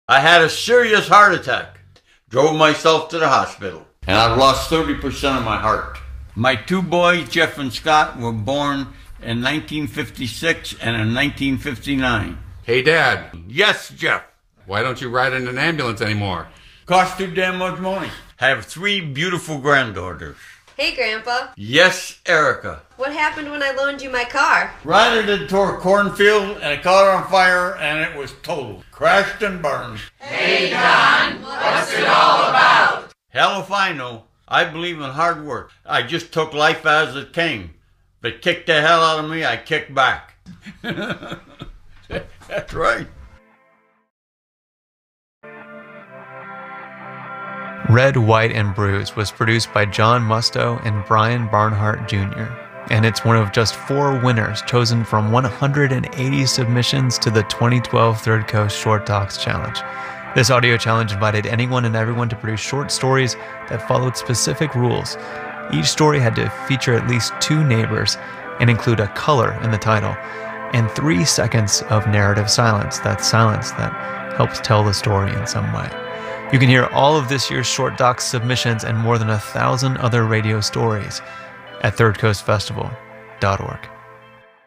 I had a serious heart attack. Drove myself to the hospital. And I've lost 30% of my heart. My two boys, Jeff and Scott, were born in 1956 and in 1959. Hey, Dad. Yes, Jeff. Why don't you ride in an ambulance anymore? Costs too damn much money. I have 3 beautiful granddaughters. Hey, Grandpa. Yes, Erica. What happened when I loaned you my car? Rided into a cornfield and it caught on fire and it was totaled. Crashed and burned. Hey, Don, what's it all about? Hell if I know. I believe in hard work. I just took life as it came. If it kicked the hell out of me, I kicked back. That's right. Red, White, and Bruised was produced by John Musto and Brian Barnhart Jr., and it's one of just 4 winners chosen from 180 submissions to the 2012 Third Coast Short Docs Challenge. This audio challenge invited anyone and everyone to produce short stories that followed specific rules. Each story had to feature at least 2 neighbors and include a color in the title, and 3 seconds of narrative silence, that silence that helps tell the story in some way. You can hear all of this year's Short Docs submissions and more than 1,000 other radio stories at thirdcoastfestival.org.